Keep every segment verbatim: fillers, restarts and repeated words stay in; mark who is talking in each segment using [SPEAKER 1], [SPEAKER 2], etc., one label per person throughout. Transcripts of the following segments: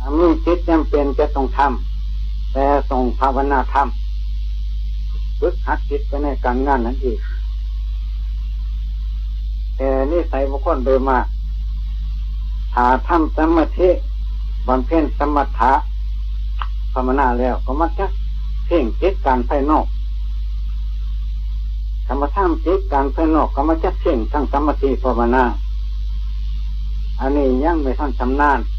[SPEAKER 1] มีจิตจำเป็นจะต้องทำแต่ต้องภาวนาทำฝึกหัดจิตไปในการงานนั้นอีกแต่นี่ใส่บุคคลโดยมากถ้าทำสมาธิบำเพ็ญสมถะภาวนาแล้วก็มักจะเพ่งจิตการภายนอกธรรมะthamจิตการภายนอกก็มักจะเพ่งทั้งสมาธิภาวนาอันนี้ยังไม่ทันชำนาญ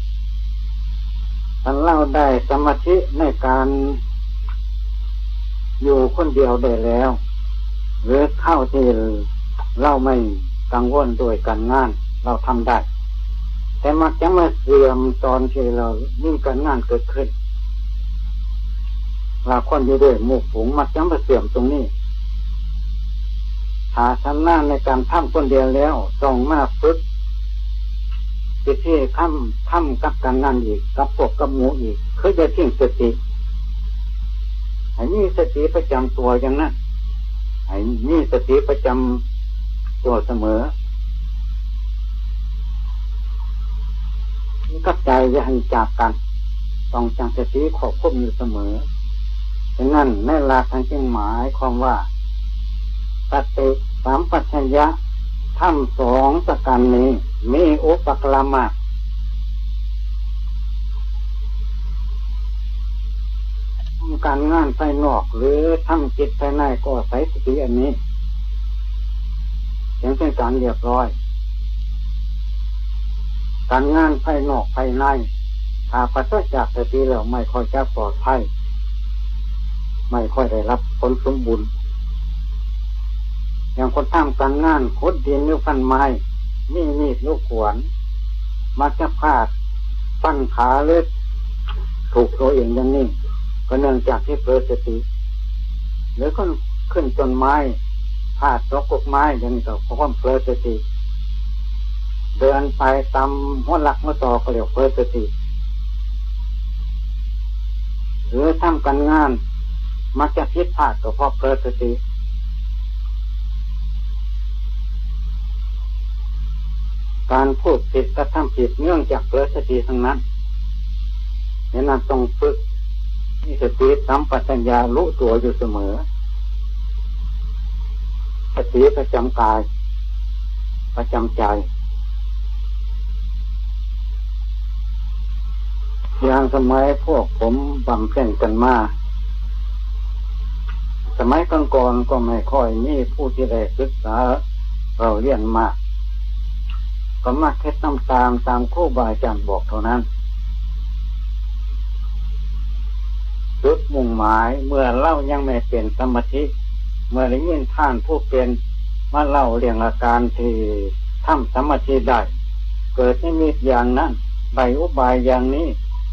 [SPEAKER 1] ท่านเล่าได้สมาธิในการอยู่คนเดียวได้แล้วหรือเข้าที่เราไม่กังวลโดยการงานเราทำได้แต่มักจะมาเสื่อมตอนที่เรามีการงานเกิดขึ้นเราคนอยู่ด้วยหมู่ฝูงมักจะมาเสื่อมตรงนี้ถ้าชำนาญในการทำคนเดียวแล้วต้องมาฝึกที่ทำทำกับการงานอีกกับพวกกับหมู่อีกคือจะทิ้งสติให้มีสติประจำตัวอย่างนั้นให้มีสติประจำตัวเสมอกับใจอย่าให้จากกันต้องจังสติควบคุมอยู่เสมอฉะนั้นในหลักทางจึงหมายความว่าสติสัมปชัญญะทำสองประการนี้มีอุปกรณ์มากทำการงานภายนอกหรือทำจิตภายในก็ใส่สติอันนี้ยังเป็นการเรียบร้อยการงานภายนอกภายในถ้าปราศจากสติแล้วไม่ค่อยจะปลอดภัยไม่ค่อยได้รับผลสมบูรณ์อย่างคนทำการงานขุดดินหรือฟันไม้มีมีดลูกขวานมักจะพลาดฟันขาเลือดถูกตัวเองอย่างนี้ก็เนื่องจากที่เผลอสติหรือคนขึ้นต้นไม้พลาดตกกกไม้อย่างนี้ก็เพราะความเผลอสติเดินไปตามหัวหลักหัวต่อก็เรียกเผลอสติหรือทำการงานมักจะผิดพลาดก็เพราะเผลอสติการพูดผิดกระทำผิดเนื่องจากเผลอสติทั้งนั้นฉะนั้นต้องฝึกมีสติสัมปชัญญะรู้ตัวอยู่เสมอสติประจำกายประจำใจอย่างสมัยพวกผมบำเพ็ญกันมาสมัยก่อนๆก็ไม่ค่อยมีผู้ที่ได้ศึกษาเราเรียนมาก็มาแค่ตามตามตามครูบาอาจารย์บอกเท่านั้นจุดมุ่งหมายเมื่อเล่ายังไม่เป็นสมาธิเมื่อได้ยินท่านผู้เป็นมาเล่าเรื่องอาการที่ทำสมาธิได้เกิดนิมิตอย่างนั้นใบอุบายอย่างนี้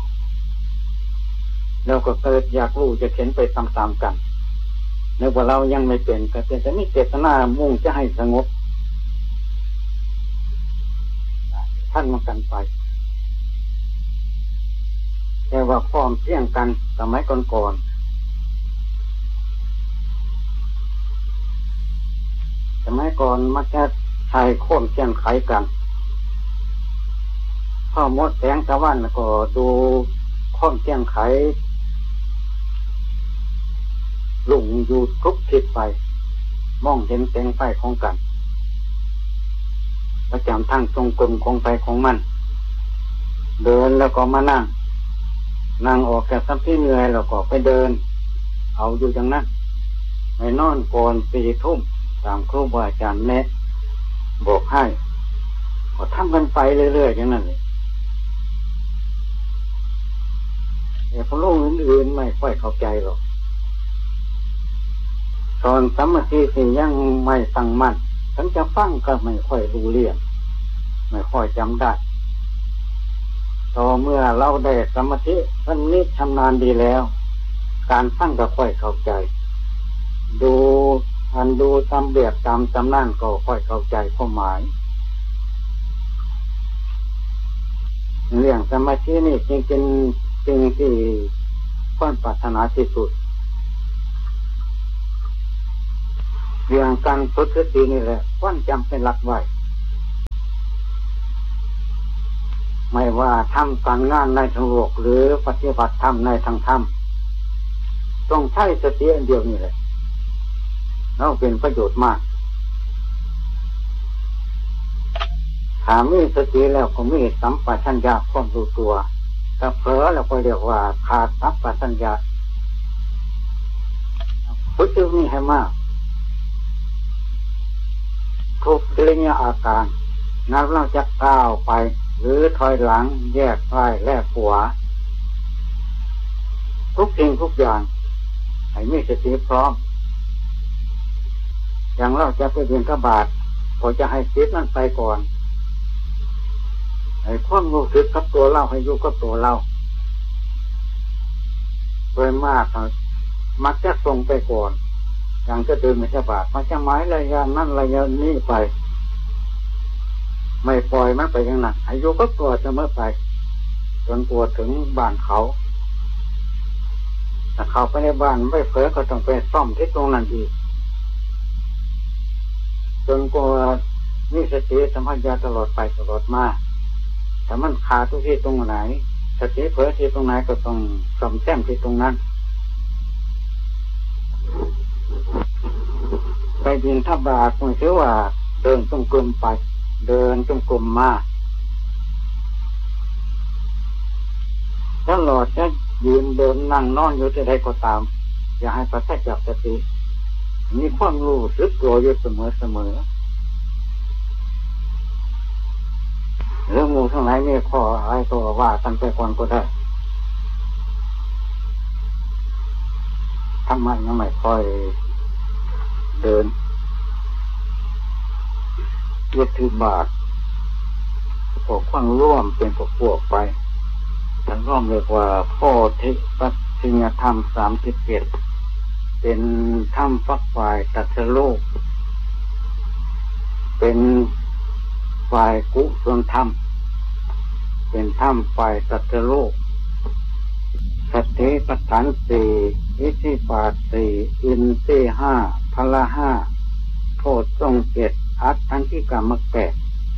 [SPEAKER 1] เราก็เกิดอยากรู้จะเข็นไปตามๆกันในว่าเรายังไม่เป็นก็เป็นแต่นี่เจตนามุ่งจะให้สงบท่านมากันไปแต่ว่าพร้อมเที่ยงกันสมัยก่อนๆสมัยก่อนมักจะใช้โค่นเที่ยงไขกันพ่อมดแสงตะวันก็ดูโค่นเที่ยงไขลุงอยู่ทุกทิศไปมองเห็นแสงไฟของกันประจำทั้งทรงกลมของไปของมันเดินแล้วก็มานั่งนั่งออกจากสัมผัสเหนื่อยแล้วก็ไปเดินเอาอยู่อย่างนั้นไม่นอนก่อนสี่ทุ่มตามครูบาอาจารย์แนะบอกให้ก็ทำกันไปเรื่อยๆอย่างนั้นเลยแต่พวกโลกอื่นๆไม่ค่อยเข้าใจหรอกตอนสมาธิที่ยังไม่ตั้งมั่นฉันจะฟังก็ไม่ค่อยรู้เรื่องไม่ค่อยจำได้ต่อเมื่อเราได้สมาธิท่านนี้ชำนาญดีแล้วการฟังก็ค่อยเข้าใจดูอันดูตามแบบตามจำนั่นก็ค่อยเข้าใจความหมายเรื่องสมาธินี่จริงเป็นสิ่งที่ควรปรารถนาที่สุดเรื่องการฝึกสตินี่แหละควรจำเป็นหลักไว้ไม่ว่าทำการงานในทางโลกหรือปฏิบัติธรรมในทางธรรมต้องใช้สติอันเดียวนี่แหละแล้วเป็นประโยชน์มากถ้ามีสติแล้วก็มีสัมปชัญญะความรู้ตัวถ้าเผลอแล้วก็เรียกว่าขาดสัมปชัญญะพุทธมีให้มากทุกกิริยาอาการนั้นเราจะก้าวไปหรือถอยหลังแยกซ้ายและขวาทุกสิ่งทุกอย่างให้มีสติพร้อมอย่างเราจะไปบิณฑบาตก็จะให้จิตนั้นไปก่อนให้ความรู้สึกกับตัวเราให้อยู่กับตัวเราโดยมากมักจะส่งไปก่อนอย่างจะเดินบิณฑบาตมันจะหมายระยะนั้นระยะนี้ไปไม่ปล่อยมันไปอย่างนั้นให้อยู่กับตัวเสมอไปจนตัวถึงบ้านเขาถ้าเข้าไปในบ้านไม่เผลอก็ต้องไปซ่อมที่ตรงนั้นอีกจนกว่ามีสติสัมปชัญญะตลอดไปตลอดมาแต่มันขาดทุกที่ตรงไหนสติเผลอที่ตรงไหนก็ต้องซ่อมแซมที่ตรงนั้นไปบิณฑบาตมันถือว่าเดินจงกรมไปเดินจงกรมมาตลอดจะยืนเดินนั่งนอนอยู่ที่ใดก็ตามอย่าให้ปราศจากสติมีความรู้สึกตัวอยู่เสมอเสมอเรื่องมูทั้งหลายนี่ข้ออะไรก็ว่าตั้งแต่ก่อนก็ได้ทำไมยังไม่ค่อยเดินยึดถือบาทพวกความร่วมเป็นพวกพวกไปทั้งร่วมเรียกว่าโพธิปัจจิยธรรมสามสิบเจ็ดเป็นธรรมฝักฝ่ายตรัสรู้เป็นฝ่ายกุศลธรรมเป็นธรรมฝ่ายตรัสรู้สติปัฏฐานสี่อิทธิบาทสี่อินทรีย์ห้าพละห้าโพชฌงค์เจ็ดอัตถังคิกามรรคแปด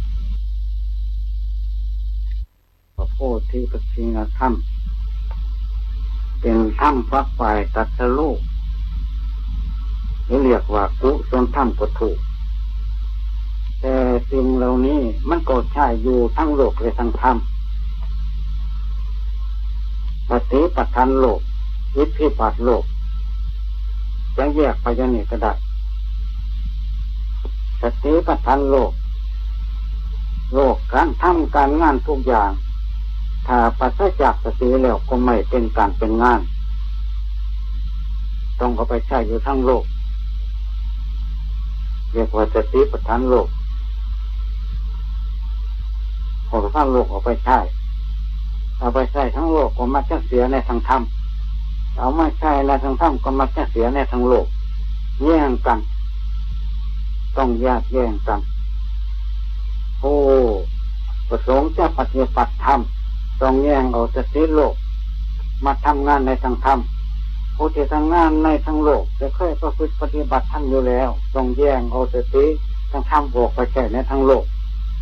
[SPEAKER 1] โพธิปัจจิยธรรมเป็นธรรมฝักฝ่ายตรัสรู้หรือเรียกว่ากุศลธรรมก็ถูกแต่สิ่งเหล่านี้มันก็ใช้อยู่ทั้งโลกและทั้งธรรมสติปัฏฐานโลกอิทธิบาทโลกจะแยกไปอย่างนี้ก็ได้สติปัฏฐานโลกโลกการทำการงานทุกอย่างถ้าปราศจากสติแล้วก็ไม่เป็นการเป็นงานต้องเอาไปใช้อยู่ทั้งโลกเรียกว่าสติปัฏฐานโลกพอทั้งโลกเอาไปใช้เอาไปใช้ทั้งโลกก็มักจะเสียในทางธรรมเอาไม่ใช้ในทางธรรมก็มักจะเสียในทางโลกแย่งกันต้องแยกแย่งกันโอ้ประสงค์จะปฏิบัติธรรมต้องแย่งเอาสติโลกมาทำงานในทางธรรมผู้ที่ทำงานในทางโลกจะเคยประพฤติปฏิบัติธรรมอยู่แล้วต้องแย่งเอาสติทางธรรมออกไปใช้ในทางโลก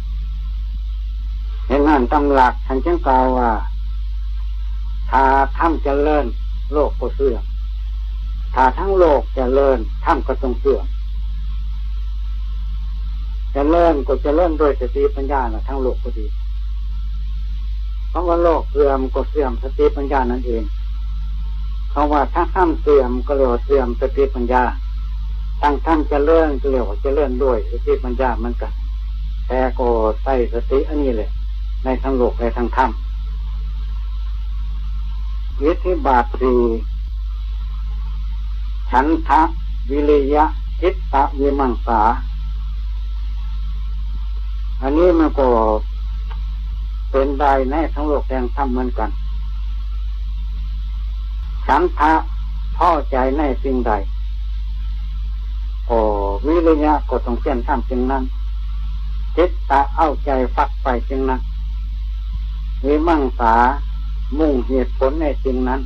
[SPEAKER 1] เห็นงานตำหลักท่านจึงกล่าวว่าถ้าธรรมเจริญโลกก็เสื่อมถ้าทั้งโลกเจริญธรรมก็ต้องเสื่อมเจริญก็เจริญโดยสติปัญญานะทั้งโลกก็ดีเพราะว่าโลกเสื่อมก็เสื่อมสติปัญญานั่นเองเพราะว่าถ้าธรรมเสื่อมก็เรียกว่าเสื่อมสติปัญญาตั้งธรรมเจริญก็เรียกว่าเจริญด้วยสติปัญญาเหมือนกันแต่ก็ใส่สติอันนี้แหละในทั้งโลกและทั้งธรรมอิทธิบาทสี่ฉันทะวิริยะจิตตะวิมังสาอันนี้มันก็เป็นได้ในทั้งโลกและทั้งธรรมเหมือนกันฉันทะพอใจในสิ่งใดก็วิริยะก็ต้องเพียรทำสิ่งนั้นจิตตะเอาใจฝักไปสิ่งนั้นวิมังสามุ่งเหตุผลในสิ่งนั้น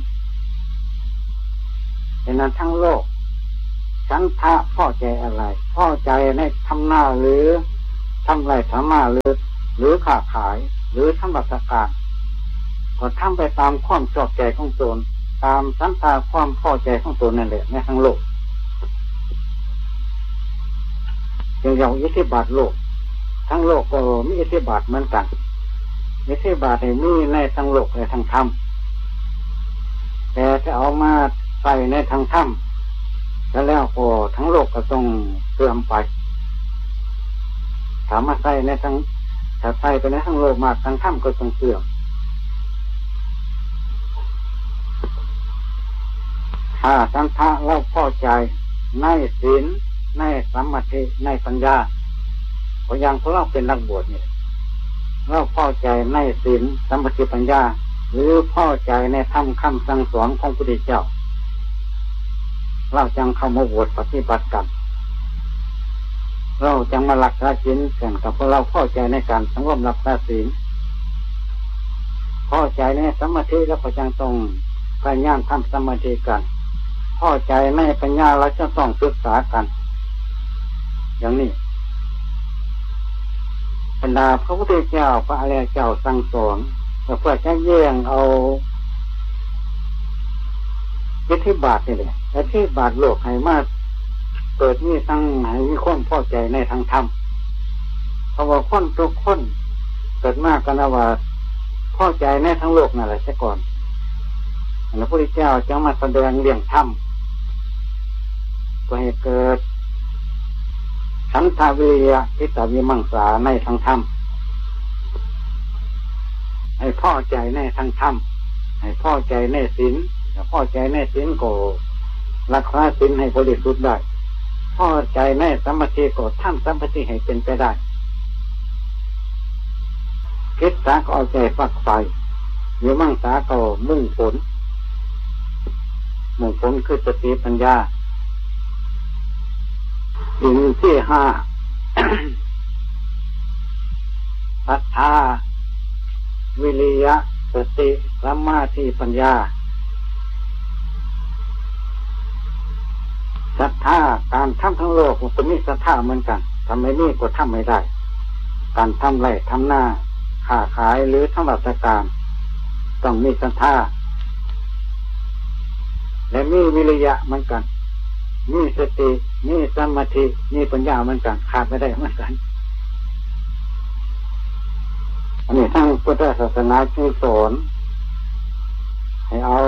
[SPEAKER 1] ฉะนั้นทั้งโลกฉันทะพอใจอะไรพอใจในทำหน้าหรือทำไรทำมาหรือหรือค้าขายหรือทำราชการก็ทำไปตามความชอบใจของตนตามสันตาความพอใจของตนนั่นแหละในทั้งโลกอย่างอิทธิบาทโลกทั้งโลกก็มีอิทธิบาทเหมือนกันอิทธิบาทในมีในทั้งโลกและทั้งธรรมแต่จะเอามาใส่ในทางธรรมแล้วแล้วก็ทั้งโลกก็ต้องเสื่อมไปถามมาใส่ในทั้งถ้าใส่ไปในทั้งโลกมาทั้งธรรมก็ต้องเสื่อมถ้าสันทะเราพอใจในศีลในสัมมาทิในปัญญาเพราะอย่างพวกเราเป็นนักบวชนี่เราพอใจในศีลสัมมาทิปัญญาหรือพอใจในธรรมคำสั่งสอนของพระพุทธเจ้าเราจังเข้ามาบวชปฏิบัติกันเราจังมาหลักษาศีลกันกับพวกเราพอใจในการสังวรรักษาศีลพอใจในสัมมาทิแล้วก็จังต้องพยายามทำสัมมาทิกันพอใจในปัญญาเราจะต้องศึกษากันอย่างนี้บรรดาพระพุทธเจ้าพระอริยเจ้าสั่งสอนเพื่อจะแย่งเอาอิทธิบาทนี่แหละอิทธิบาทโลกให้มาเกิดมีทั้งให้มีความพอใจในทางธรรมเพราะว่าคนทุกคนเกิดมากกันนะว่าพอใจในทั้งโลกนั่นแหละใช่ก่อนพระพุทธเจ้าจะมาแสดงเรื่องธรรมก็ให้เกิดฉันทาวิริยะทิฏฐิวิมังสาในทางธรรมให้พอใจในทางธรรมให้พอใจในศีลถ้าพอใจในศีลก็รักษาศีลให้บริสุทธิ์ได้พอใจในสัมมาทิก็ทำสัมมาทิให้เป็นไปได้คิดสาก็เอาใจฝักใฝ่วิมังสาก็มุ่งผลมุ่งผลคือสติปัญญาสิ่งที่ห้า ศรัทธาวิริยะสติสัมมาทิปัญญาศรัทธาการทำทั้งโลกมันจะมีศรัทธาเหมือนกันทำไม่นี่ก็ทำไม่ได้การทำไรทำหน้าค้าขายหรือทำราชการต้องมีศรัทธาและมีวิริยะเหมือนกันมีสติมีสมาธิมีปัญญาเหมือนกันขาดไม่ได้เหมือนกันอันนี้ทั้งพุทธศาสนาจึงสอนให้เอา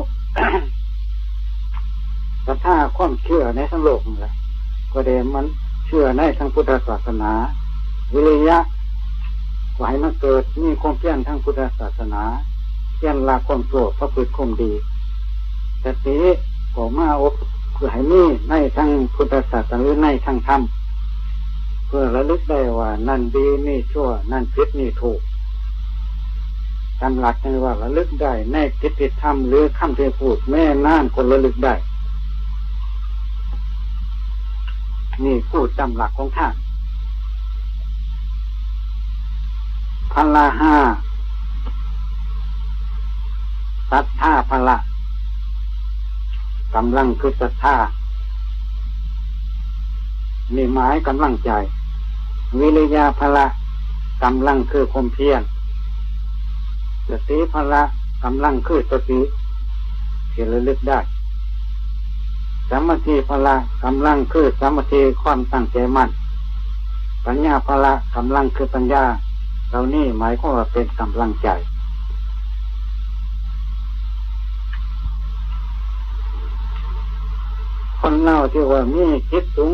[SPEAKER 1] ศรัทธาความเชื่อในทั้งโลกนี่แหละก็เดมันเชื่อในทั้งพุทธศาสนาวิริยะก็ให้มันเกิดมีความเพียรทั้งพุทธศาสนาเพียรละความโกรธพระพฤติความดีสติก็มาอบเพื่อให้มีในทั้งพุทธศาสนาหรือในทั้งธรรมเพื่อระลึกได้ว่านั่นดีนี่ชั่วนั่นผิดนี่ถูกจำหลักในว่าระลึกได้ในกิจที่ทำหรือคำที่พูดแม่น่านคนระลึกได้นี่พูดจำหลักของท่านพละห้าศรัทธาพละกำลังคือศรัทธามีหมายกำลังใจวิริยะพละกำลังคือความเพียรสติพละกำลังคือสติที่ระลึกได้สัมมาทิพละกำลังคือสัมมาทิความตั้งใจมั่นปัญญาพละกำลังคือปัญญาเหล่านี้หมายความว่าเป็นกำลังใจคนเล่าที่ว่ามีจิตสูง